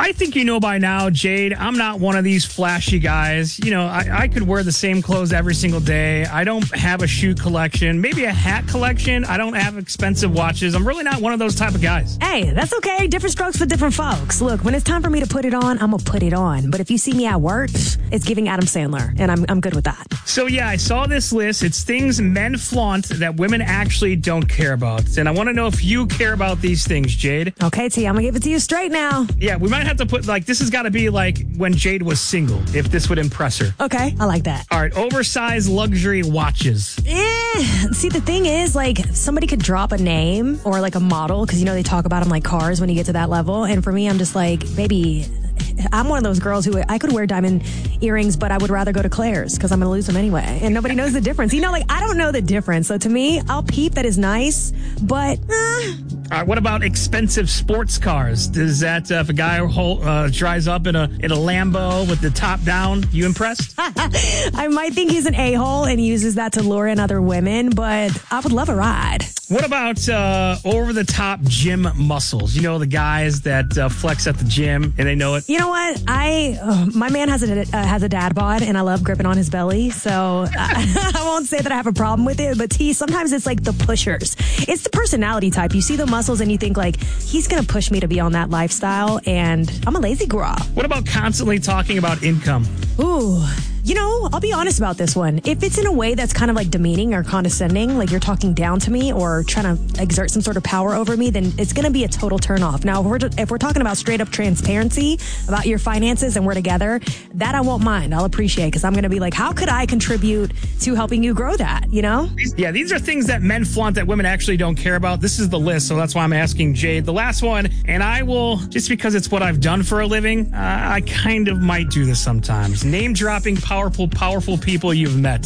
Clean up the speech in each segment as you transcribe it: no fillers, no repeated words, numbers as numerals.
I think you know by now, Jade, I'm not one of these flashy guys. You know, I could wear the same clothes every single day. I don't have a shoe collection, maybe a hat collection. I don't have expensive watches. I'm really not one of those type of guys. Hey, that's okay. Different strokes for different folks. Look, when it's time for me to put it on, I'm going to put it on. But if you see me at work, it's giving Adam Sandler, and I'm good with that. So, yeah, I saw this list. It's things men flaunt that women actually don't care about. And I want to know if you care about these things, Jade. Okay, T, I'm going to give it to you straight now. Yeah, we might have to put, like, this has got to be like when Jade was single, if this would impress her. Okay, I like that. All right, oversized luxury watches. See, the thing is, like, somebody could drop a name or, like, a model, because, you know, they talk about them like cars when you get to that level. And for me, I'm just like, baby, I'm one of those girls who I could wear diamond earrings, but I would rather go to Claire's because I'm going to lose them anyway. And nobody knows the difference. You know, like, I don't know the difference. So to me, I'll peep that is nice, but... All right, what about expensive sports cars? Does that, if a guy drives up in a Lambo with the top down, you impressed? I might think he's an a-hole and uses that to lure in other women, but I would love a ride. What about over-the-top gym muscles? You know, the guys that flex at the gym and they know it? You know what? My man has a dad bod, and I love gripping on his belly, so I won't say that I have a problem with it, but T, sometimes it's like the pushers. It's the personality type. You see the muscles and you think, like, he's going to push me to be on that lifestyle, and I'm a lazy girl. What about constantly talking about income? Ooh. You know, I'll be honest about this one. If it's in a way that's kind of like demeaning or condescending, like you're talking down to me or trying to exert some sort of power over me, then it's going to be a total turnoff. Now, if we're talking about straight up transparency about your finances and we're together, that I won't mind. I'll appreciate, because I'm going to be like, how could I contribute to helping you grow that, you know? Yeah, these are things that men flaunt that women actually don't care about. This is the list, so that's why I'm asking Jade. The last one, and I will, just because it's what I've done for a living, I kind of might do this sometimes. Name dropping powerful people you've met.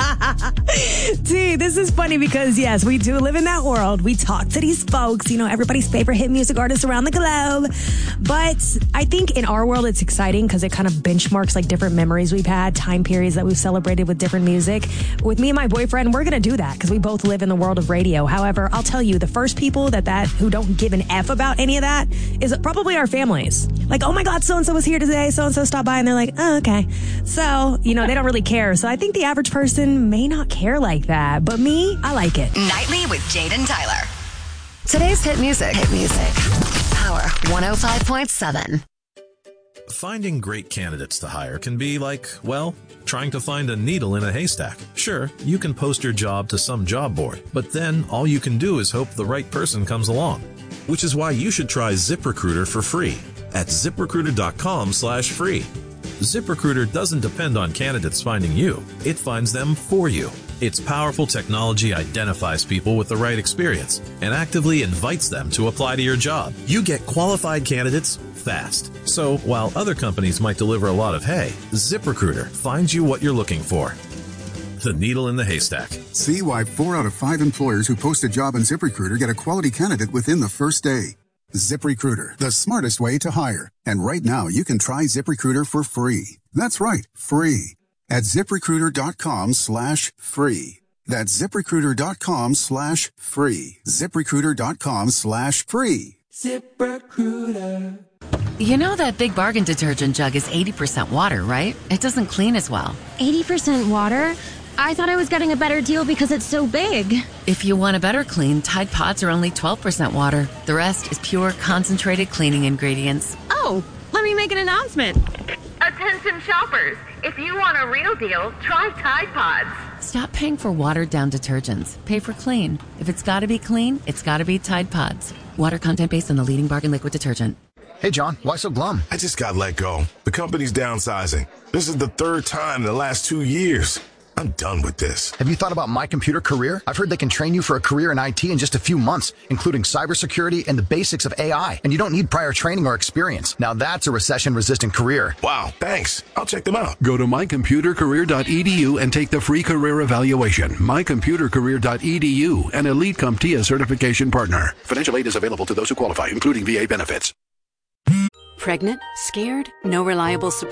See, this is funny because, yes, we do live in that world. We talk to these folks, you know, everybody's favorite hit music artists around the globe. But I think in our world, it's exciting because it kind of benchmarks like different memories we've had, time periods that we've celebrated with different music. With me and my boyfriend, we're going to do that because we both live in the world of radio. However, I'll tell you, the first people who don't give an F about any of that is probably our families. Like, oh my God, so-and-so was here today. So-and-so stopped by, and they're like, oh, okay. So, you know, they don't really care. So I think the average person may not care like that. But me, I like it. Nightly with Jade and Tyler. Today's hit music. Power 105.7. Finding great candidates to hire can be like, well, trying to find a needle in a haystack. Sure, you can post your job to some job board, but then all you can do is hope the right person comes along. Which is why you should try ZipRecruiter for free at ZipRecruiter.com/free. ZipRecruiter doesn't depend on candidates finding you. It finds them for you. Its powerful technology identifies people with the right experience and actively invites them to apply to your job. You get qualified candidates fast. So while other companies might deliver a lot of hay, ZipRecruiter finds you what you're looking for. The needle in the haystack. See why 4 out of 5 employers who post a job on ZipRecruiter get a quality candidate within the first day. ZipRecruiter, the smartest way to hire. And right now, you can try ZipRecruiter for free. That's right, free. At ZipRecruiter.com/free. That's ZipRecruiter.com/free. ZipRecruiter.com/free. ZipRecruiter. You know that Big Bargain detergent jug is 80% water, right? It doesn't clean as well. 80% water? I thought I was getting a better deal because it's so big. If you want a better clean, Tide Pods are only 12% water. The rest is pure, concentrated cleaning ingredients. Oh, let me make an announcement. Attention shoppers, if you want a real deal, try Tide Pods. Stop paying for watered-down detergents. Pay for clean. If it's got to be clean, it's got to be Tide Pods. Water content based on the leading bargain liquid detergent. Hey, John, why so glum? I just got let go. The company's downsizing. This is the 3rd time in the last 2 years. I'm done with this. Have you thought about My Computer Career? I've heard they can train you for a career in IT in just a few months, including cybersecurity and the basics of AI. And you don't need prior training or experience. Now that's a recession-resistant career. Wow, thanks. I'll check them out. Go to mycomputercareer.edu and take the free career evaluation. Mycomputercareer.edu, an Elite CompTIA certification partner. Financial aid is available to those who qualify, including VA benefits. Pregnant? Scared? No reliable support?